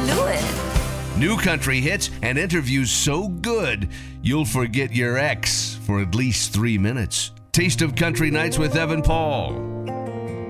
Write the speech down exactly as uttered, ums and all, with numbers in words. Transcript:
do it. New country hits and interviews so good, you'll forget your ex for at least three minutes. Taste of Country Nights with Evan Paul.